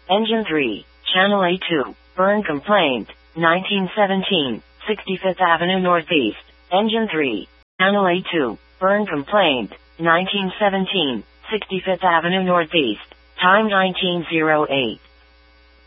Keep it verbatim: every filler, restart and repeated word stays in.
Engine three, Channel A two, burn complaint, nineteen seventeen, sixty-fifth Avenue Northeast. Engine three, Channel A two, burn complaint, nineteen seventeen, sixty-fifth Avenue Northeast. Time nineteen oh eight.